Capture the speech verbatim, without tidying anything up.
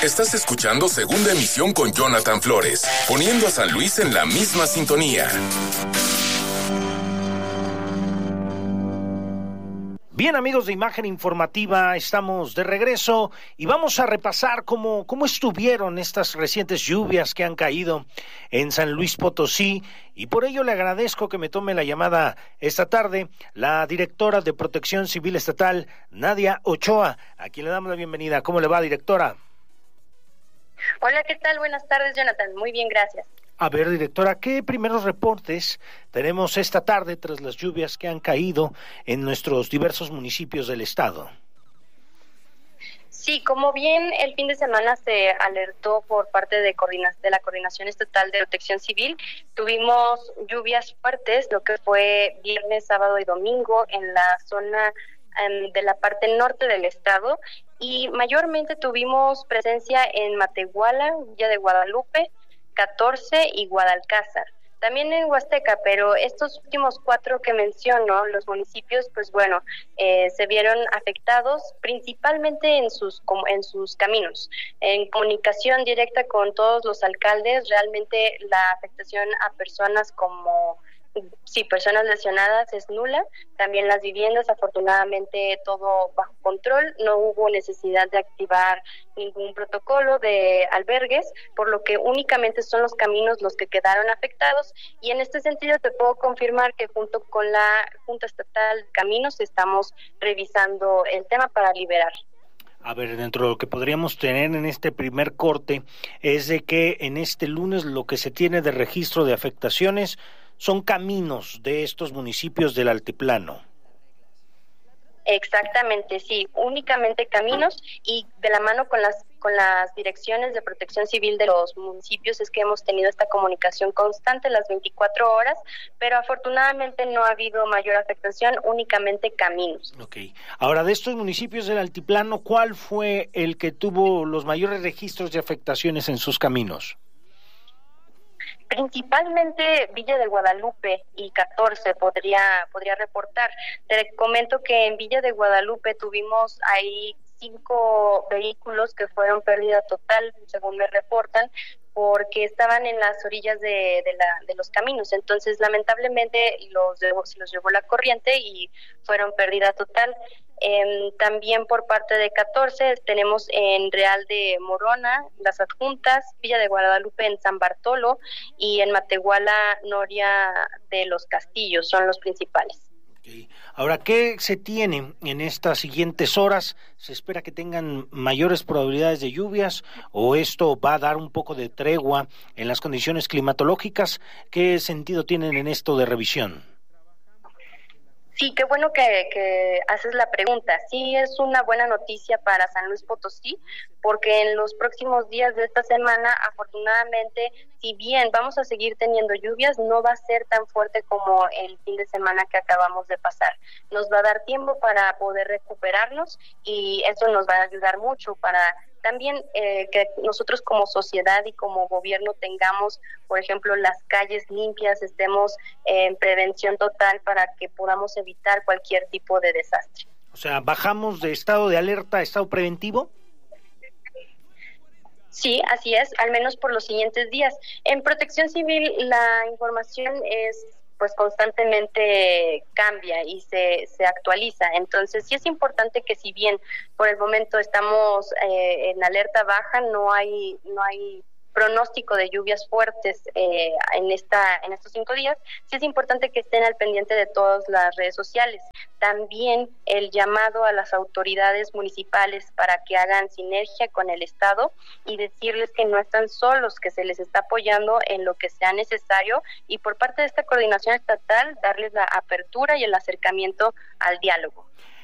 Estás escuchando Segunda Emisión con Jonathan Flores, poniendo a San Luis en la misma sintonía. Bien, amigos de Imagen Informativa, estamos de regreso y vamos a repasar cómo, cómo estuvieron estas recientes lluvias que han caído en San Luis Potosí, y por ello le agradezco que me tome la llamada esta tarde la directora de Protección Civil Estatal, Nadia Ochoa, a quien le damos la bienvenida. ¿Cómo le va, directora? Hola, ¿qué tal? Buenas tardes, Jonathan. Muy bien, gracias. A ver, directora, ¿qué primeros reportes tenemos esta tarde tras las lluvias que han caído en nuestros diversos municipios del estado? Sí, como bien el fin de semana se alertó por parte de, coordina- de la Coordinación Estatal de Protección Civil, tuvimos lluvias fuertes, lo que fue viernes, sábado y domingo en la zona um, de la parte norte del estado, y mayormente tuvimos presencia en Matehuala, Villa de Guadalupe, catorce y Guadalcázar. También en Huasteca, pero estos últimos cuatro que menciono, los municipios, pues bueno, eh, se vieron afectados principalmente en sus en sus caminos. En comunicación directa con todos los alcaldes, realmente la afectación a personas como Sí, personas lesionadas es nula. También las viviendas, afortunadamente todo bajo control, no hubo necesidad de activar ningún protocolo de albergues, por lo que únicamente son los caminos los que quedaron afectados, y en este sentido te puedo confirmar que junto con la Junta Estatal de Caminos estamos revisando el tema para liberar. A ver, dentro de lo que podríamos tener en este primer corte es de que en este lunes lo que se tiene de registro de afectaciones son caminos de estos municipios del altiplano. Exactamente, sí, únicamente caminos, y de la mano con las con las direcciones de protección civil de los municipios es que hemos tenido esta comunicación constante las veinticuatro horas, pero afortunadamente no ha habido mayor afectación, únicamente caminos. Ok, ahora de estos municipios del altiplano, ¿cuál fue el que tuvo los mayores registros de afectaciones en sus caminos? Principalmente Villa de Guadalupe y catorce podría podría reportar. Te comento que en Villa de Guadalupe tuvimos ahí cinco vehículos que fueron pérdida total, según me reportan, porque estaban en las orillas de, de, la, de los caminos. Entonces, lamentablemente, los, se los llevó la corriente y fueron pérdida total. Eh, también por parte de catorce tenemos en Real de Morona, Las Adjuntas, Villa de Guadalupe en San Bartolo, y en Matehuala, Noria de los Castillos, son los principales. Okay. Ahora, ¿qué se tiene en estas siguientes horas? ¿Se espera que tengan mayores probabilidades de lluvias o esto va a dar un poco de tregua en las condiciones climatológicas? ¿Qué sentido tienen en esto de revisión? Sí, qué bueno que, que haces la pregunta. Sí, es una buena noticia para San Luis Potosí, porque en los próximos días de esta semana, afortunadamente, si bien vamos a seguir teniendo lluvias, no va a ser tan fuerte como el fin de semana que acabamos de pasar. Nos va a dar tiempo para poder recuperarnos, y eso nos va a ayudar mucho para también eh, que nosotros como sociedad y como gobierno tengamos, por ejemplo, las calles limpias, estemos en prevención total para que podamos evitar cualquier tipo de desastre. O sea, ¿bajamos de estado de alerta a estado preventivo? Sí, así es, al menos por los siguientes días. En Protección Civil la información es pues constantemente cambia y se, se actualiza. Entonces sí es importante que, si bien por el momento estamos eh, en alerta baja, no hay no hay pronóstico de lluvias fuertes eh, en esta en estos cinco días, sí es importante que estén al pendiente de todas las redes sociales. También el llamado a las autoridades municipales para que hagan sinergia con el Estado y decirles que no están solos, que se les está apoyando en lo que sea necesario, y por parte de esta coordinación estatal darles la apertura y el acercamiento al diálogo.